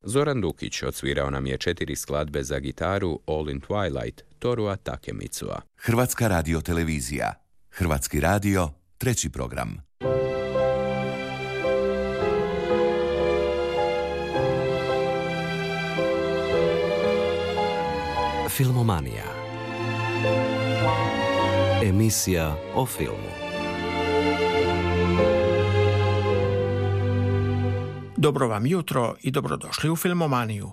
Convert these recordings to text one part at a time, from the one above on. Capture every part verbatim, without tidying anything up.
Zoran Dukić odsvirao nam je četiri skladbe za gitaru All in Twilight Torua Takemitsua. Hrvatska radiotelevizija. Hrvatski radio, treći program. Filmomanija. Emisija o filmu. Dobro vam jutro i dobrodošli u Filmomaniju.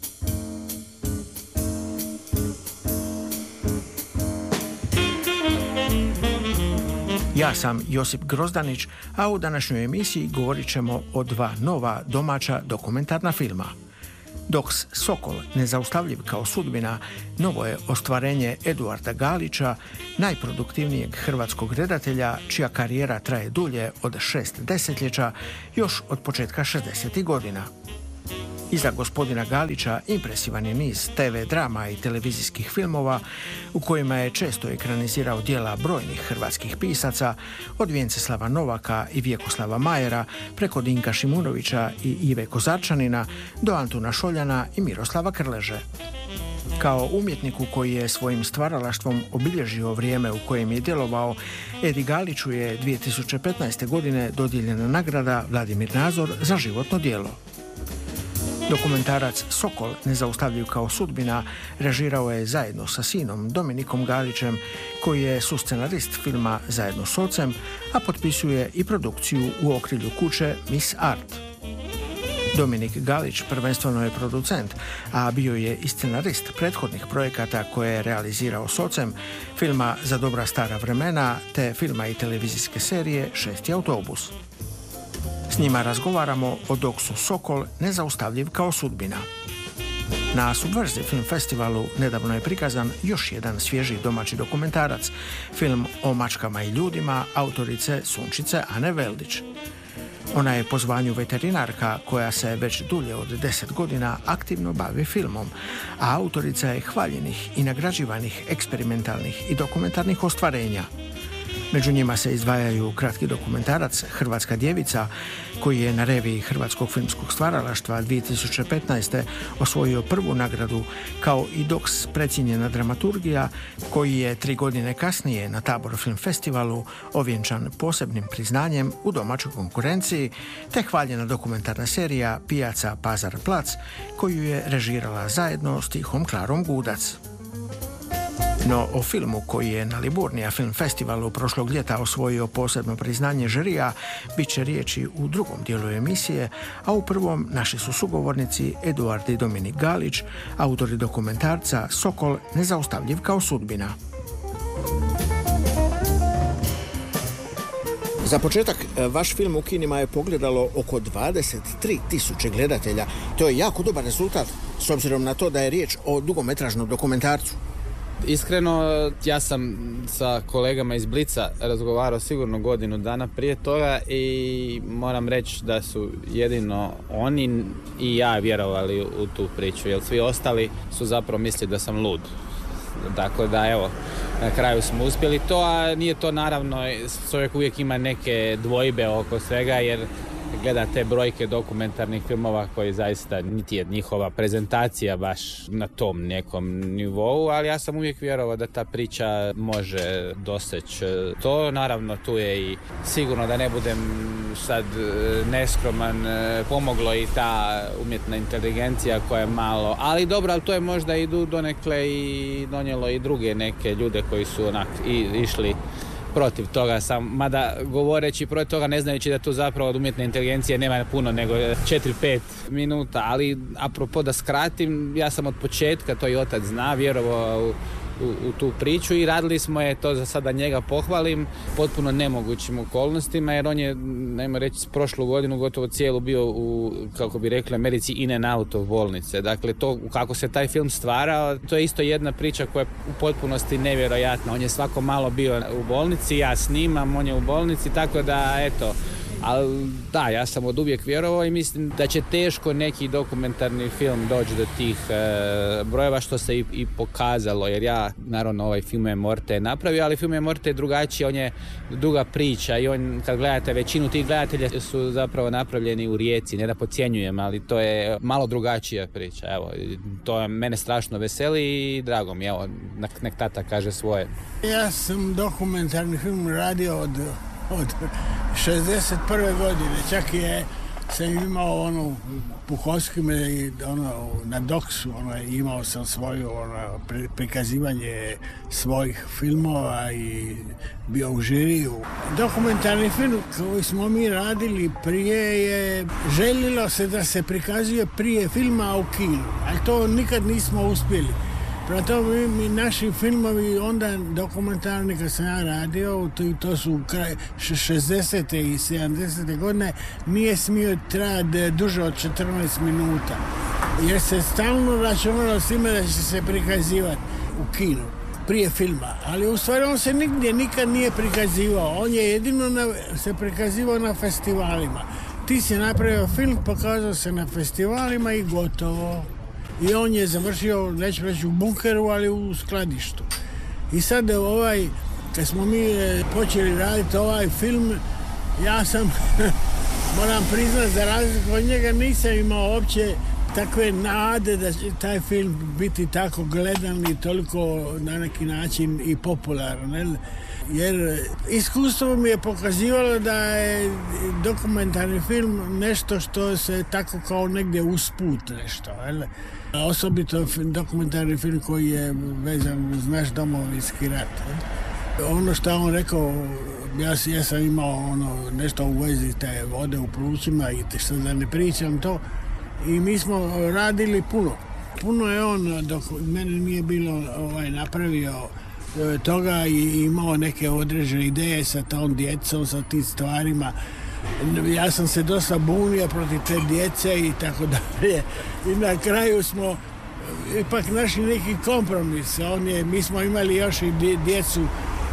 Ja sam Josip Grozdanić, a u današnjoj emisiji govorit ćemo o dva nova domaća dokumentarna filma. Doks Sokol, nezaustavljiv kao sudbina, novo je ostvarenje Eduarda Galića, najproduktivnijeg hrvatskog redatelja, čija karijera traje dulje od šest desetljeća, još od početka šezdesetih godina. Iza gospodina Galića impresivan je niz te ve drama i televizijskih filmova u kojima je često ekranizirao djela brojnih hrvatskih pisaca, od Vjenceslava Novaka i Vjekoslava Majera preko Dinka Šimunovića i Ive Kozarčanina do Antuna Šoljana i Miroslava Krleže. Kao umjetniku koji je svojim stvaralaštvom obilježio vrijeme u kojem je djelovao, Edi Galiću je dvije tisuće petnaeste. godine dodijeljena nagrada Vladimir Nazor za životno djelo. Dokumentarac Sokol, nezaustavljiv kao sudbina, režirao je zajedno sa sinom Dominikom Galićem, koji je suscenarist filma zajedno s ocem, a potpisuje i produkciju u okrilju kuće Miss Art. Dominik Galić prvenstveno je producent, a bio je i scenarist prethodnih projekata koje je realizirao s ocem, filma Za dobra stara vremena, te filma i televizijske serije Šesti autobus. S njima razgovaramo o doksu Sokol, nezaustavljiv kao sudbina. Na Subverzije film festivalu nedavno je prikazan još jedan svježi domaći dokumentarac, film o mačkama i ljudima, autorice Sunčice Ane Veldić. Ona je po zvanju veterinarka koja se već dulje od deset godina aktivno bavi filmom, a autorica je hvaljenih i nagrađivanih eksperimentalnih i dokumentarnih ostvarenja. Među njima se izdvajaju kratki dokumentarac Hrvatska djevica, koji je na reviji Hrvatskog filmskog stvaralaštva dvije tisuće petnaeste. osvojio prvu nagradu, kao i doks Precijenjena dramaturgija, koji je tri godine kasnije na Tabor film festivalu ovjenčan posebnim priznanjem u domaćoj konkurenciji, te hvaljena dokumentarna serija Pijaca Pazar Plac, koju je režirala zajedno s Tihom Klarom Gudac. No o filmu koji je na Liburnija film festivalu prošlog ljeta osvojio posebno priznanje žirija bit će riječi u drugom dijelu emisije, a u prvom naši su sugovornici Eduard i Dominik Galić, autori dokumentarca Sokol, nezaustavljiv kao sudbina. Za početak, vaš film u kinima je pogledalo oko dvadeset tri tisuće gledatelja. To je jako dobar rezultat, s obzirom na to da je riječ o dugometražnom dokumentarcu. Iskreno, ja sam sa kolegama iz Blica razgovarao sigurno godinu dana prije toga i moram reći da su jedino oni i ja vjerovali u tu priču, jer svi ostali su zapravo mislili da sam lud. Dakle da evo, na kraju smo uspjeli to, a nije to naravno, čovjek uvijek ima neke dvojbe oko svega, jer gleda te brojke dokumentarnih filmova koji zaista niti je njihova prezentacija baš na tom nekom nivou, ali ja sam uvijek vjerovao da ta priča može doseći to. Naravno tu je i sigurno, da ne budem sad neskroman, pomoglo i ta umjetna inteligencija koja je malo, ali dobro, ali to je možda i donekle i donijelo i druge neke ljude koji su onak i išli protiv toga sam, mada govoreći protiv toga ne znajući da tu zapravo od umjetne inteligencije nema puno nego četiri pet minuta, ali apropo da skratim, ja sam od početka, to i otac zna, vjerovao u, u, u tu priču i radili smo je, to za sada njega pohvalim, potpuno nemogućim okolnostima, jer on je, najmo reći, prošlu godinu gotovo cijelu bio u, kako bi rekli Americi, in and out of bolnice. Dakle, to kako se taj film stvarao, to je isto jedna priča koja je u potpunosti nevjerojatna. On je svako malo bio u bolnici, ja snimam, on je u bolnici, tako da, eto, Ali da, ja sam od uvijek vjerovao i mislim da će teško neki dokumentarni film doći do tih e, brojeva, što se i, i pokazalo, jer ja, naravno, ovaj film je Morte napravio, ali film je Morte drugačiji, on je druga priča i on, kad gledate, većinu tih gledatelja su zapravo napravljeni u Rijeci, ne da podcjenjujem, ali to je malo drugačija priča. Evo, to mene strašno veseli i drago mi, evo, nek, nek tata kaže svoje. Ja sam dokumentarni film radio od, od šezdeset prve godine, čak je sam imao ono, Puhovski me ono, na Doksu, ono, imao sam svoju ono, prikazivanje svojih filmova i bio u žiriju. Dokumentarni film koji smo mi radili prije je željelo se da se prikazuje prije filma u kinu, ali to nikad nismo uspjeli. Prema tome, mi, naši filmovi, onda dokumentarni kad sam ja radio, to, to su kraj šezdesete i sedamdesete godine, nije smio trajati duže od četrnaest minuta. Jer se stalno računalo s time da će se prikazivati u kinu, prije filma. Ali u stvari on se nigdje nikad nije prikazivao. On je jedino na, se prikazivao na festivalima. Ti si napravio film, pokazao se na festivalima i gotovo. I on je završio, neću reći u bunkeru, ali u skladištu. I sad ovaj, kad smo mi počeli raditi ovaj film, ja sam, moram priznati, za razliku od njega nisam imao uopće takve nade da će taj film biti tako gledan i toliko na neki način i popularan. Ne? Jer iskustvo mi je pokazivalo da je dokumentarni film nešto što se tako kao negdje usput nešto. Ne? Osobito dokumentarni film koji je vezan uz naš domovinski rat. Ne? Ono što on rekao, ja, ja sam imao ono, nešto u vezi te vode u plućima i što da ne pričam to. I mi smo radili puno. Puno je on, dok mene nije bilo ovaj, napravio toga i imao neke određene ideje sa tom djecom, sa tim stvarima. Ja sam se dosta bunio protiv te djece i tako dalje. I na kraju smo ipak našli neki kompromis. On je, mi smo imali još i djecu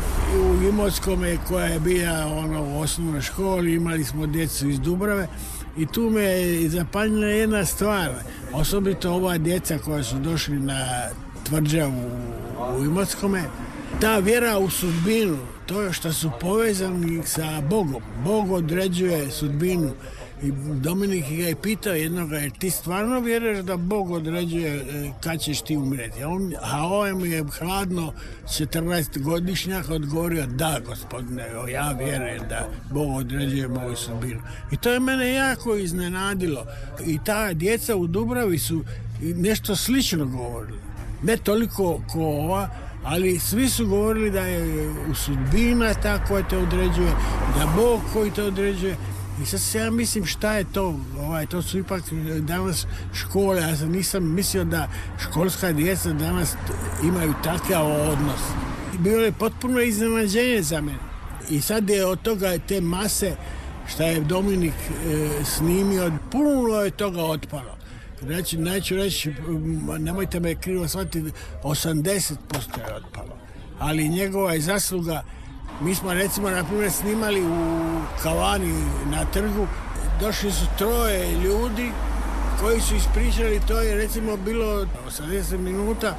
u Imotskome koja je bila ono, u osnovnoj školi, imali smo djecu iz Dubrave. I tu me je zapanjila jedna stvar, osobito ova djeca koja su došli na tvrđavu u Imotskome. Ta vjera u sudbinu, to je što su povezani sa Bogom. Bog određuje sudbinu. I Dominik ga je pitao jednoga, jer ti stvarno vjeruješ da Bog određuje kad ćeš ti umreti? A, on, a ovaj mi je hladno četrnaestogodišnjak odgovorio, da, gospodine, ja vjerujem da Bog određuje moju sudbinu. I to je mene jako iznenadilo. I ta djeca u Dubravi su nešto slično govorili. Ne toliko ko ova, ali svi su govorili da je u sudbina ta koja te određuje, da Bog koji te određuje. I sad se ja mislim šta je to, ovaj, to su ipak danas škole, ja sam nisam mislio da školska djeca danas imaju takav odnos. Bilo je potpuno iznenađenje za mene. I sad je od toga te mase šta je Dominik e, snimio, puno je toga otpalo. Znači, neću reći, nemojte me krivo shvatiti, osamdeset posto je otpalo. Ali njegova je zasluga. Mi smo recimo na primjer snimali u kavani na trgu, došli su troje ljudi koji su ispričali, to je recimo bilo osamdeset minuta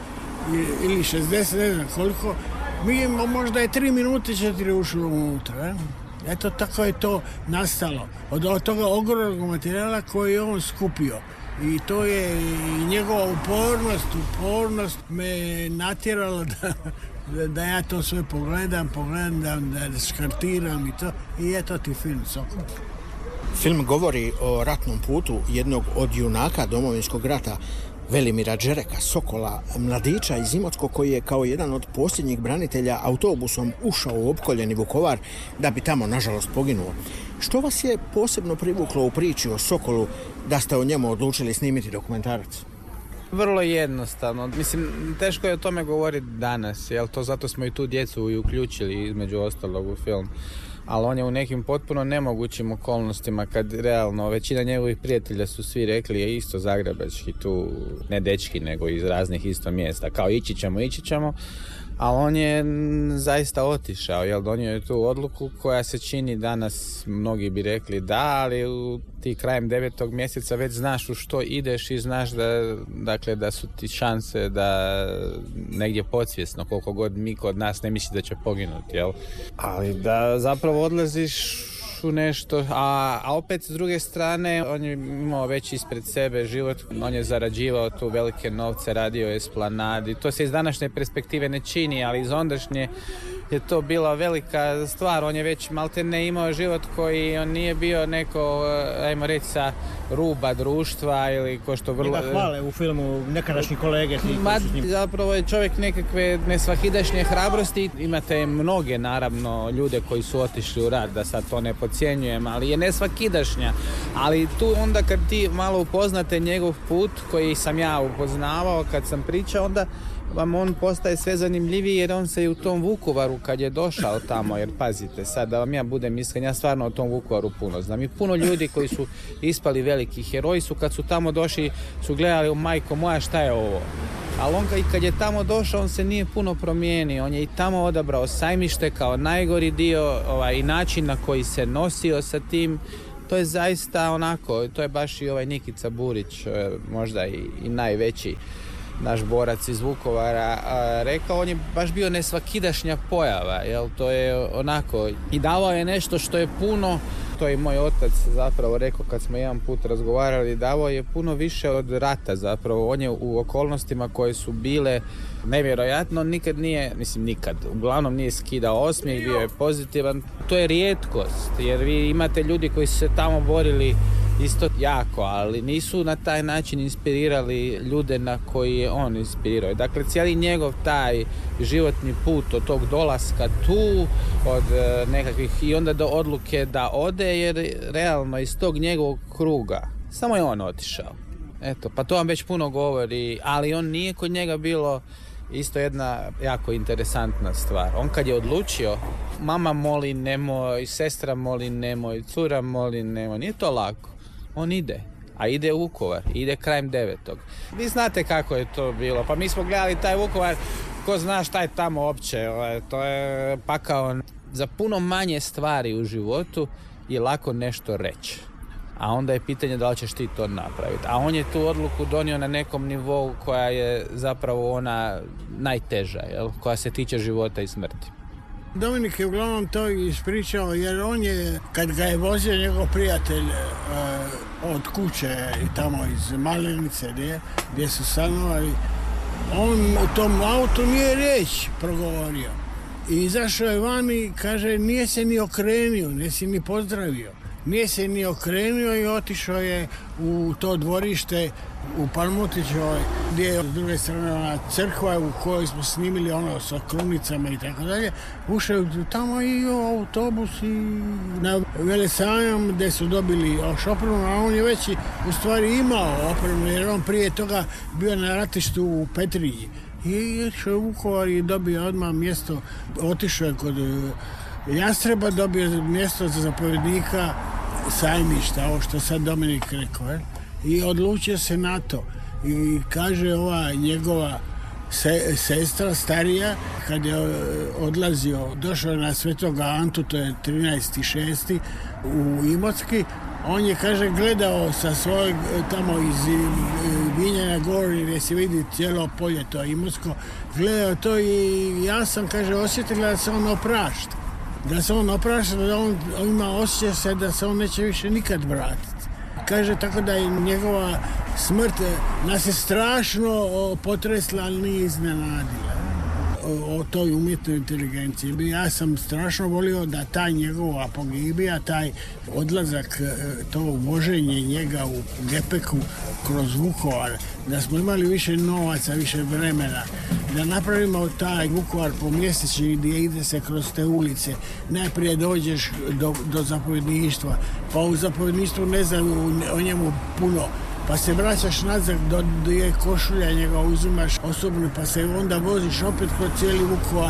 ili šezdeset, ne znam koliko, mi možda je tri minute četiri ušli unutra. Ne? Eto tako je to nastalo od toga ogromnog materijala koji je on skupio. I to je i njegova upornost, upornost me natjerala da, da, da ja to sve pogledam, pogledam, da, da škartiram i to. I eto ti film Sokol. Film govori o ratnom putu jednog od junaka Domovinskog rata, Velimira Đereka, Sokola, mladića iz Imotskog koji je kao jedan od posljednjih branitelja autobusom ušao u opkoljeni Vukovar da bi tamo nažalost poginuo. Što vas je posebno privuklo u priči o Sokolu da ste o njemu odlučili snimiti dokumentarac? Vrlo jednostavno. Mislim, teško je o tome govoriti danas, jel to zato smo i tu djecu i uključili između ostalog u film. Ali on je u nekim potpuno nemogućim okolnostima kad realno većina njegovih prijatelja su svi rekli je isto zagrebački tu, ne dečki nego iz raznih isto mjesta, kao ići ćemo, ići ćemo. ali on je zaista otišao, jel, donio je tu odluku koja se čini danas, mnogi bi rekli da, ali u ti krajem devetog mjeseca već znaš u što ideš i znaš da, dakle, da su ti šanse da negdje podsvjesno, koliko god mi kod nas ne misli da će poginuti, jel, ali da zapravo odlaziš u nešto, a, a opet s druge strane on je imao već ispred sebe život, on je zarađivao tu velike novce, radio je Esplanadi, to se iz današnje perspektive ne čini, ali iz ondašnje je to bila velika stvar, on je već maltene imao život koji on nije bio neko, ajmo reći, sa ruba društva ili ko što vrlo... Njega hvale u filmu nekadašnji kolege. Ma, zapravo je čovjek nekakve nesvakidašnje hrabrosti, imate mnoge naravno ljude koji su otišli u rat, da sad to ne podcjenjujem, ali je nesvakidašnja, ali tu onda kad ti malo upoznate njegov put koji sam ja upoznavao kad sam pričao, onda vam on postaje sve zanimljiviji jer on se i u tom Vukovaru kad je došao tamo, jer pazite sad da vam ja budem iskren, ja stvarno o tom Vukovaru puno znam i puno ljudi koji su ispali veliki heroji su kad su tamo došli su gledali, o majko moja, šta je ovo, ali on kad je tamo došao on se nije puno promijenio, on je i tamo odabrao Sajmište kao najgori dio, ovaj, i način na koji se nosio sa tim. To je zaista onako, to je baš i ovaj Nikica Burić, možda i, i najveći naš borac iz Vukovara, a, rekao, on je baš bio nesvakidašnja pojava, jel, to je onako, i davao je nešto što je puno, to je moj otac zapravo rekao kad smo jedan put razgovarali, davao je puno više od rata zapravo, on je u okolnostima koje su bile nevjerojatno, nikad nije, mislim nikad, uglavnom nije skidao osmijeh, bio je pozitivan, to je rijetkost, jer vi imate ljudi koji su se tamo borili isto jako, ali nisu na taj način inspirirali ljude na koji je on inspirirao. Dakle, cijeli njegov taj životni put od tog dolaska tu, od nekakvih, i onda do odluke da ode, jer realno iz tog njegovog kruga samo je on otišao. Eto, pa to vam već puno govori, ali on nije kod njega bilo isto jedna jako interesantna stvar. On kad je odlučio, mama moli nemoj, sestra moli nemoj, cura moli nemoj, nije to lako. On ide, a ide u Vukovar, ide krajem devetog. Vi znate kako je to bilo, pa mi smo gledali taj Vukovar, ko zna šta je tamo opće, to je pakao. Za puno manje stvari u životu je lako nešto reći, a onda je pitanje da li ćeš ti to napraviti. A on je tu odluku donio na nekom nivou koja je zapravo ona najteža, jel? Koja se tiče života i smrti. Dominik je uglavnom to ispričao jer on je, kad ga je vozio njegov prijatelj uh, od kuće i tamo iz Malenice gdje, gdje su stanovali, on u tom autu nije riječ progovorio. I izašao je van i kaže, nije se ni okrenio, nije se ni pozdravio. Nije se ni okrenio i otišao je u to dvorište u Palmutićevoj, gdje je s druge strane ona crkva u kojoj smo snimili ono sa krunicama i tako dalje. Ušao tamo i autobus i na Velesajam gdje su dobili opremu, a on je već u stvari imao opremu jer on prije toga bio na ratištu u Petrinji. I išao u Vukovar i dobio odmah mjesto, otišao je kod Jastreba, dobio mjesto za zapovjednika Sajmišta, ovo što sad Dominik rekao, je? I odlučio se na to. I kaže ova njegova se, sestra starija, kad je odlazio, došao na Svetoga Antu, to je trinaesti šesti u Imotski, on je, kaže, gledao sa svojeg tamo iz Vinjana Gori gdje se vidi cijelo polje, to Imotsko, gledao to i ja sam, kaže, osjetila da se on oprašta. Da se on oprašta, da on, on ima osjećaj se da se on neće više nikad vratiti. Kaže, tako da je njegova smrt nas je strašno potresla, ali nije iznenadila. O, o toj umjetnoj inteligenciji. Ja sam strašno volio da taj njegova pogibija, taj odlazak, to voženje njega u gepeku kroz Vukovar, da smo imali više novaca, više vremena, da napravimo taj Vukovar po mjesečni gdje ide se kroz te ulice. Najprije dođeš do, do zapovjedništva, pa u zapovjedništvu ne znam o njemu puno, pa se vraćaš nazad do, do je košulja njega uzimaš osobno, pa se onda voziš opet kroz cijeli Vukovar,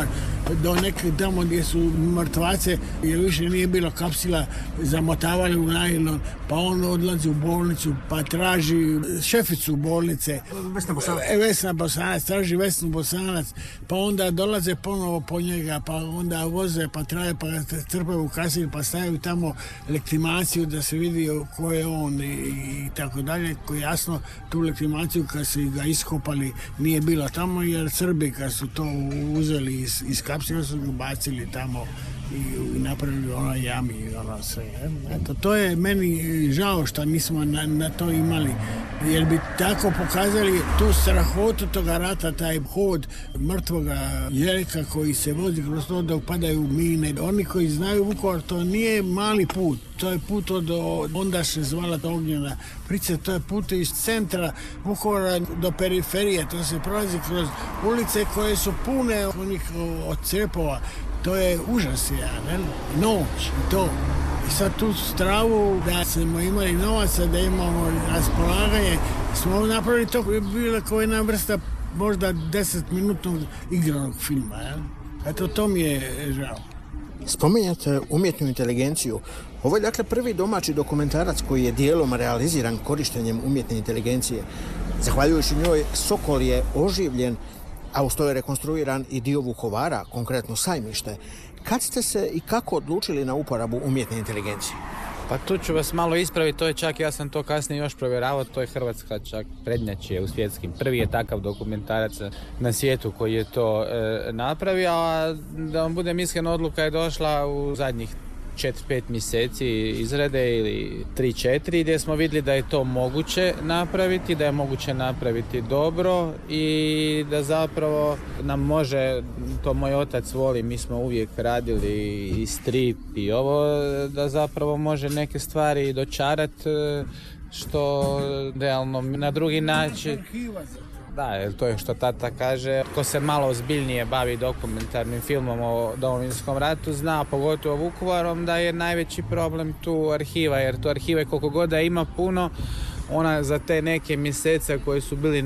do neke tamo gdje su mrtvace, jer više nije bilo kapsila, zamotavali u najlon, pa on odlazi u bolnicu, pa traži šeficu bolnice. Vesna Bosanac. E, Vesna Bosanac, traži Vesnu Bosanac, pa onda dolaze ponovo po njega, pa onda voze, pa traje, pa ga trpaju u kasinu, pa stavaju tamo legtimaciju da se vidi ko je on i, i tako dalje. Koji jasno tu legtimaciju kad su ga iskopali nije bilo tamo, jer Srbi kad su to uzeli iz, iz kapsila su ga bacili tamo i, i napravili ono jami i ono sve. Eto, to je meni žao što nismo na, na to imali, jer bi tako pokazali tu strahotu toga rata, taj hod mrtvoga Jereka koji se vozi kroz to da upadaju mine. Oni koji znaju Vukovar, to nije mali put, to je put od, onda se zvala Ognjena Price, to je put iz centra Vukovara do periferije, to se prolazi kroz ulice koje su pune onih od crepova. To je užas jedan, ne? Noć i to. I sad tu stravu, da smo imali novaca, da imamo raspolaganje, smo napravili to koji je bila koja jedna vrsta možda desetminutnog igranog filma. Ja? Eto, to mi je žao. Spominjate umjetnu inteligenciju. Ovo je dakle prvi domaći dokumentarac koji je dijelom realiziran korištenjem umjetne inteligencije. Zahvaljujući njoj Sokol je oživljen, a uz to je rekonstruiran i dio Vukovara, konkretno Sajmište. Kad ste se i kako odlučili na uporabu umjetne inteligencije? Pa tu ću vas malo ispraviti, to je čak, ja sam to kasnije još provjeravao, to je Hrvatska čak prednjačije u svjetskim. Prvi je takav dokumentarac na svijetu koji je to e, napravio, a da vam budem iskren, odluka je došla u zadnjih četiri pet mjeseci izrade ili tri četiri gdje smo vidjeli da je to moguće napraviti, da je moguće napraviti dobro i da zapravo nam može, to moj otac voli, mi smo uvijek radili i strip i ovo, da zapravo može neke stvari dočarat što realno na drugi način. Da, to je što tata kaže. Ko se malo ozbiljnije bavi dokumentarnim filmom o Domovinskom ratu zna, pogotovo Vukovarom, da je najveći problem tu arhiva, jer tu arhive koliko god da ima puno, ona za te neke mjesece koji su bili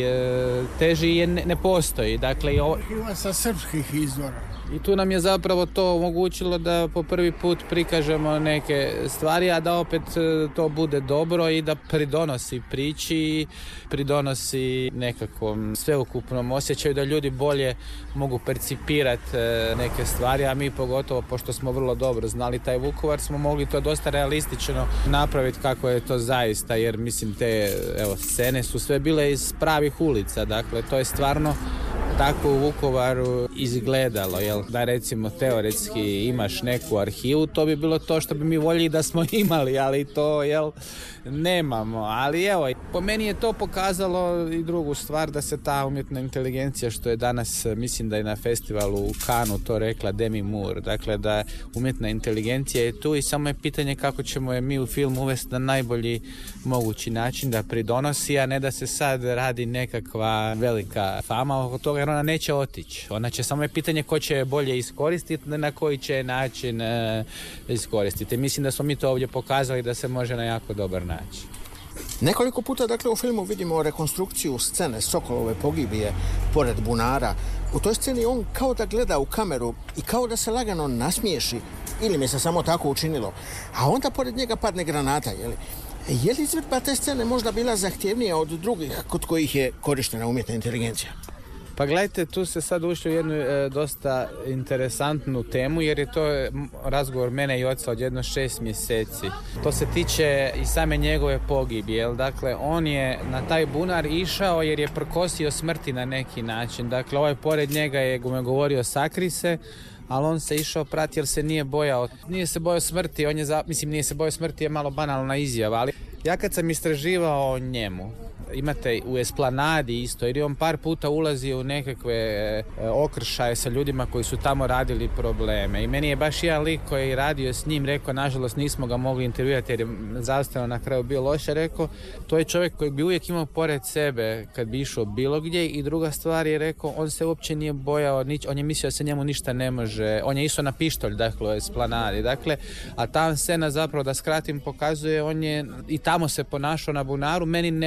najteži je ne, ne postoji. Dakle, i ovo... Arhiva sa srpskih izvora. I tu nam je zapravo to omogućilo da po prvi put prikažemo neke stvari, a da opet to bude dobro i da pridonosi priči, pridonosi nekakvom sveukupnom osjećaju da ljudi bolje mogu percipirati neke stvari, a mi pogotovo, pošto smo vrlo dobro znali taj Vukovar, smo mogli to dosta realistično napraviti kako je to zaista, jer mislim te evo, scene su sve bile iz pravih ulica, dakle to je stvarno tako u Vukovaru izgledalo, jel? Da recimo teoretski imaš neku arhivu, to bi bilo to što bi mi voljeli da smo imali, ali to, jel, nemamo. Ali evo, po meni je to pokazalo i drugu stvar, da se ta umjetna inteligencija, što je danas, mislim da je na festivalu u Cannesu to rekla Demi Moore, dakle da umjetna inteligencija je tu i samo je pitanje kako ćemo je mi u film uvesti na najbolji mogući način da pridonosi, a ne da se sad radi nekakva velika fama oko toga, jer ona neće otići. Ona će, samo je pitanje ko će je bolje iskoristiti, na koji će način e, iskoristiti. Mislim da smo mi to ovdje pokazali da se može na jako dobar način. Nekoliko puta, dakle, u filmu vidimo rekonstrukciju scene Sokolove pogibije pored bunara. U toj sceni on kao da gleda u kameru i kao da se lagano nasmiješi, ili mi se samo tako učinilo. A onda pored njega padne granata, jeli? Je li izvedba te scene možda bila zahtjevnija od drugih kod kojih je korištena umjetna inteligencija? Pa gledajte, tu se sad ušli u jednu e, dosta interesantnu temu, jer je to razgovor mene i oca od jedno šest mjeseci. To se tiče i same njegove pogibije, jel? Dakle, on je na taj bunar išao jer je prkosio smrti na neki način. Dakle, ovaj pored njega je govorio sakri se, ali on se išao prati jer se nije bojao. Nije se bojao smrti, on je, za, mislim, nije se bojao smrti je malo banalna izjava, ali ja kad sam istraživao o njemu, imate u Esplanadi isto, jer je on par puta ulazio u nekakve e, okršaje sa ljudima koji su tamo radili probleme. I meni je baš jedan lik koji je radio s njim rekao, nažalost nismo ga mogli intervjuati jer je zastavno na kraju bio loše, rekao, to je čovjek koji bi uvijek imao pored sebe kad bi išao bilo gdje. I druga stvar je rekao, on se uopće nije bojao, nič, on je mislio da se njemu ništa ne može, on je išao na pištolj, dakle, u Esplanadi, dakle, a ta scena zapravo, da skratim, pokazuje, on je i tamo se ponašao na bunaru, meni ne može ni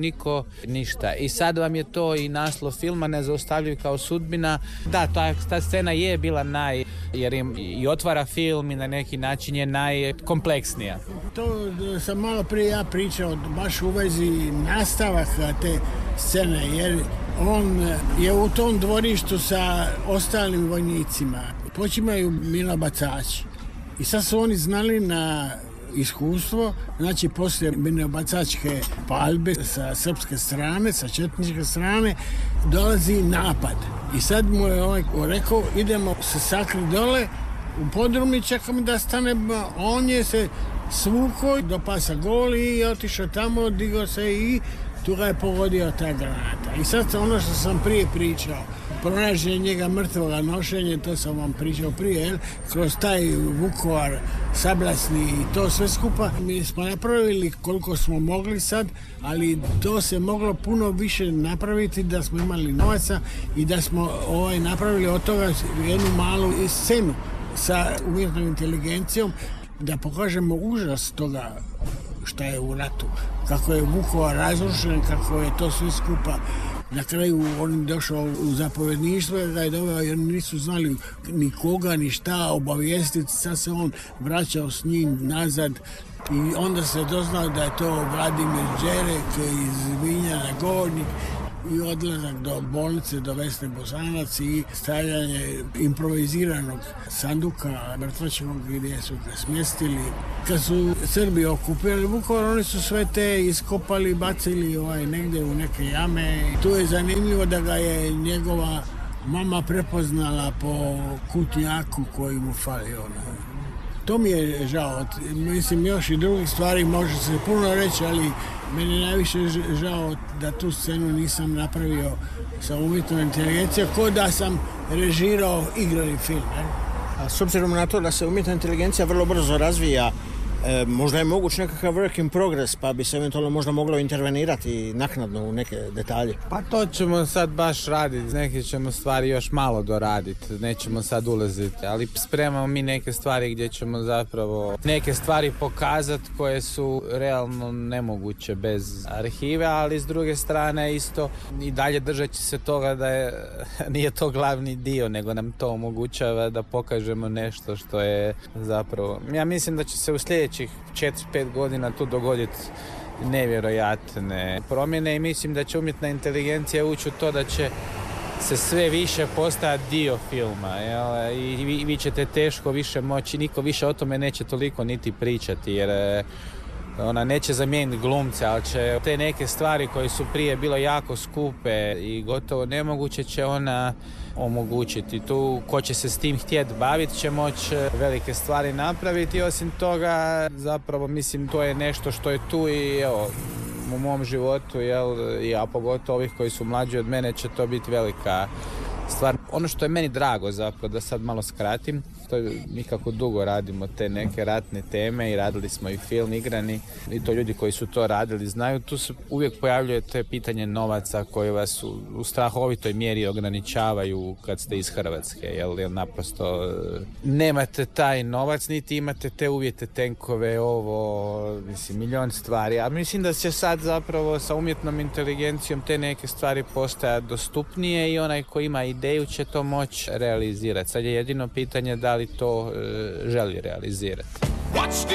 niko ništa. I sad vam je to i naslov filma Nezaustavljiv kao sudbina. Da, ta, ta scena je bila naj, jer im i otvara film i na neki način je najkompleksnija. To sam malo prije ja pričao baš u vezi nastavaka te scene, jer on je u tom dvorištu sa ostalim vojnicima. Počimaju minobacači. I sad su oni znali na iskustvo, znači poslije minobacačke paljbe sa srpske strane, sa četničke strane, dolazi napad. I sad mu je ovaj rekao, idemo se sakriti dole u podrum i čekamo da stane. On je se svukao do pasa goli i otišao tamo, digao se i tu ga je pogodio ta granata. I sad ono što sam prije pričao, pronaženje njega mrtvoga, nošenje, to sam vam pričao prije, jel? Kroz taj Vukovar sablasni i to sve skupa. Mi smo napravili koliko smo mogli sad, ali to se moglo puno više napraviti da smo imali novaca i da smo ovaj, napravili od toga jednu malu scenu sa umjetnom inteligencijom, da pokažemo užas toga šta je u ratu, kako je Vukovar razrušen, kako je to sve skupa. Na kraju on došao u zapovjedništvo, ga je doveo jer nisu znali ni koga, ni šta obavijestiti. Sad se on vraćao s njim nazad i onda se doznao da je to Vladimir Đerek iz Vinjana Gornjih i odlazak do bolnice, do Vesne Bosanac i stavljanje improviziranog sanduka mrtvačkog gdje su ga smjestili. Kad su Srbi okupirali Vukovar, oni su sve te iskopali, bacili ovaj, negdje u neke jame. Tu je zanimljivo da ga je njegova mama prepoznala po kutnjaku koji mu fali. Ono. To mi je žao. Mislim, još i drugih stvari može se puno reći, ali meni je najviše žao da tu scenu nisam napravio sa umjetnom inteligencijom, ko da sam režirao igrani film. Ne? A s obzirom na to da se umjetna inteligencija vrlo brzo razvija, e, možda je moguć nekakav work in progress, pa bi se eventualno možda moglo intervenirati naknadno u neke detalje. Pa to ćemo sad baš raditi, neke ćemo stvari još malo doraditi, nećemo sad ulaziti, ali spremamo mi neke stvari gdje ćemo zapravo neke stvari pokazati koje su realno nemoguće bez arhive, ali s druge strane isto i dalje držat će se toga da je, nije to glavni dio, nego nam to omogućava da pokažemo nešto što je zapravo, ja mislim da će se u sljedećih četiri pet godina tu dogoditi nevjerojatne promjene i mislim da će umjetna inteligencija ući u to da će se sve više postajati dio filma, jel? I vi, vi ćete teško više moći, niko više o tome neće toliko niti pričati, jer ona neće zamijeniti glumce, ali će te neke stvari koje su prije bilo jako skupe i gotovo nemoguće će ona omogućiti. Tu ko će se s tim htjeti baviti će moći velike stvari napraviti. Osim toga, zapravo mislim to je nešto što je tu i evo, u mom životu, jel, a pogotovo ovih koji su mlađi od mene će to biti velika stvar. Ono što je meni drago zapravo, da sad malo skratim, to je, mi kako dugo radimo te neke ratne teme i radili smo i film igrani i to ljudi koji su to radili znaju, tu se uvijek pojavljuje to pitanje novaca koje vas u, u strahovitoj mjeri ograničavaju kad ste iz Hrvatske, jel, jel naprosto nemate taj novac, niti imate te uvjete, tenkove, ovo, mislim, milion stvari, a mislim da će sad zapravo sa umjetnom inteligencijom te neke stvari postajati dostupnije i onaj ko ima ideju će to moći realizirati. Sad je jedino pitanje da li to e, želi realizirati.